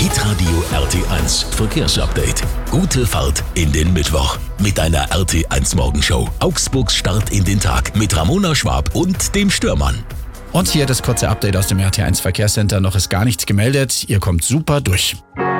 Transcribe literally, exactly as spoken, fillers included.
Hitradio R T eins Verkehrsupdate. Gute Fahrt in den Mittwoch mit einer R T eins Morgenshow. Augsburgs Start in den Tag mit Ramona Schwab und dem Störmann. Und hier das kurze Update aus dem R T eins Verkehrscenter. Noch ist gar nichts gemeldet. Ihr kommt super durch.